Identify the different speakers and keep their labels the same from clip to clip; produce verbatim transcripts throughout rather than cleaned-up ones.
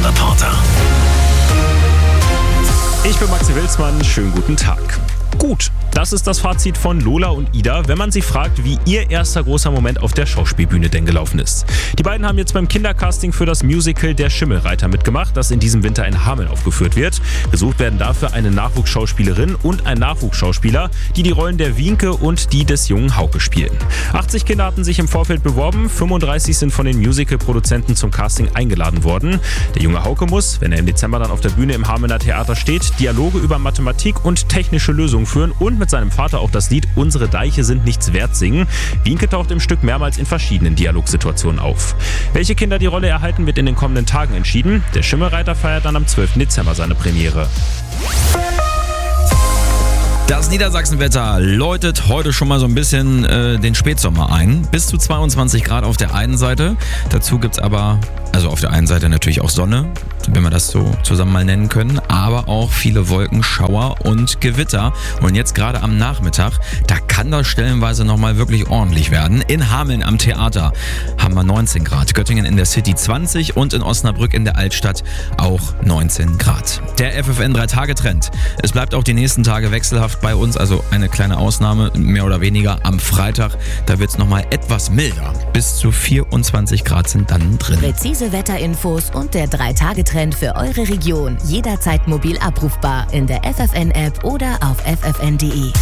Speaker 1: Reporter.
Speaker 2: Ich bin Maxi Wilsmann, schönen guten Tag. Gut, das ist das Fazit von Lola und Ida, wenn man sie fragt, wie ihr erster großer Moment auf der Schauspielbühne denn gelaufen ist. Die beiden haben jetzt beim Kindercasting für das Musical Der Schimmelreiter mitgemacht, das in diesem Winter in Hameln aufgeführt wird. Gesucht werden dafür eine Nachwuchsschauspielerin und ein Nachwuchsschauspieler, die die Rollen der Wienke und die des jungen Hauke spielen. achtzig Kinder hatten sich im Vorfeld beworben, fünfunddreißig sind von den Musical-Produzenten zum Casting eingeladen worden. Der junge Hauke muss, wenn er im Dezember dann auf der Bühne im Hamelner Theater steht, Dialoge über Mathematik und technische Lösungen führen und mit seinem Vater auch das Lied Unsere Deiche sind nichts wert singen. Wienke taucht im Stück mehrmals in verschiedenen Dialogsituationen auf. Welche Kinder die Rolle erhalten, wird in den kommenden Tagen entschieden. Der Schimmelreiter feiert dann am zwölften Dezember seine Premiere.
Speaker 3: Das Niedersachsenwetter läutet heute schon mal so ein bisschen äh, den Spätsommer ein. Bis zu zweiundzwanzig Grad auf der einen Seite. Dazu gibt's aber, also auf der einen Seite natürlich auch Sonne, wenn wir das so zusammen mal nennen können, aber auch viele Wolken, Schauer und Gewitter. Und jetzt gerade am Nachmittag, da kann das stellenweise nochmal wirklich ordentlich werden. In Hameln am Theater haben wir neunzehn Grad, Göttingen in der City zwanzig und in Osnabrück in der Altstadt auch neunzehn Grad. Der F F N drei Tage Trend. Es bleibt auch die nächsten Tage wechselhaft bei uns, also eine kleine Ausnahme, mehr oder weniger am Freitag. Da wird es nochmal etwas milder. Bis zu vierundzwanzig Grad sind dann drin.
Speaker 4: Präzise Wetterinfos und der drei Tage Trend für eure Region. Jederzeit mobil abrufbar in der F F N-App oder auf f f n punkt d e.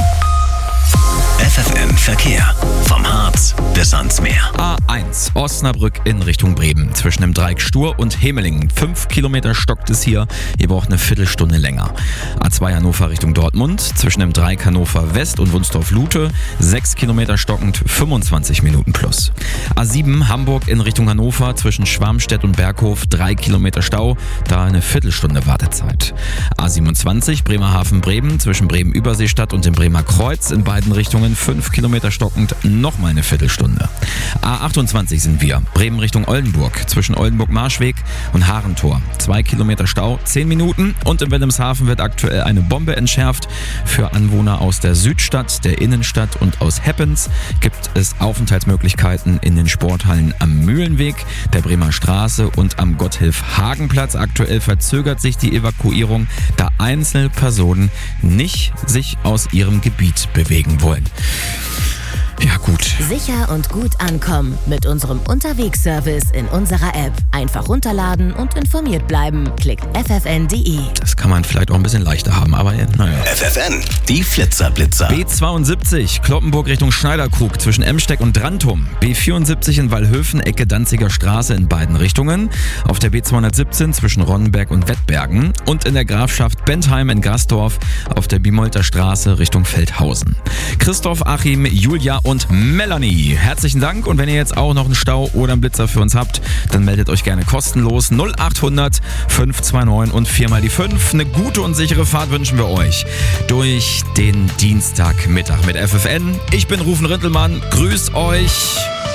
Speaker 1: F F N Verkehr. Vom Harz bis ans Meer.
Speaker 3: A eins, Osnabrück in Richtung Bremen. Zwischen dem Dreieck Stur und Hemelingen. Fünf Kilometer stockt es hier. Ihr braucht eine Viertelstunde länger. A zwei Hannover Richtung Dortmund. Zwischen dem Dreieck Hannover West und Wunstorf-Lute. Sechs Kilometer stockend, fünfundzwanzig Minuten plus. A sieben, Hamburg in Richtung Hannover. Zwischen Schwarmstedt und Berghof. Drei Kilometer Stau. Da eine Viertelstunde Wartezeit. A siebenundzwanzig, Bremerhaven-Bremen. Zwischen Bremen-Überseestadt und dem Bremer Kreuz. In beiden Richtungen fünf Kilometer stockend, nochmal eine Viertelstunde. A achtundzwanzig sind wir, Bremen Richtung Oldenburg, zwischen Oldenburg-Marschweg und Harentor. Zwei Kilometer Stau, zehn Minuten und in Wilhelmshaven wird aktuell eine Bombe entschärft. Für Anwohner aus der Südstadt, der Innenstadt und aus Heppens gibt es Aufenthaltsmöglichkeiten in den Sporthallen am Mühlenweg, der Bremer Straße und am Gotthilf-Hagen-Platz. Aktuell verzögert sich die Evakuierung, da einzelne Personen nicht sich aus ihrem Gebiet bewegen wollen. Ja, gut.
Speaker 4: Sicher und gut ankommen mit unserem Unterwegsservice in unserer App. Einfach runterladen und informiert bleiben. Klickt f f n punkt d e.
Speaker 3: Das kann man vielleicht auch ein bisschen leichter haben, aber naja.
Speaker 1: F F N, die Flitzerblitzer.
Speaker 3: B zweiundsiebzig, Kloppenburg Richtung Schneiderkrug zwischen Emsteck und Drantum. B vierundsiebzig in Wallhöfen, Ecke Danziger Straße in beiden Richtungen. Auf der B zweihundertsiebzehn zwischen Ronnenberg und Wettbergen. Und in der Grafschaft Bentheim in Gasdorf auf der Bimolter Straße Richtung Feldhausen. Christoph, Achim, Julia und Melanie, herzlichen Dank. Und wenn ihr jetzt auch noch einen Stau oder einen Blitzer für uns habt, dann meldet euch gerne kostenlos. null achthundert fünf zwei neun und vier mal die fünf. Eine gute und sichere Fahrt wünschen wir euch durch den Dienstagmittag mit F F N. Ich bin Rufen Rintelmann. Grüßt euch.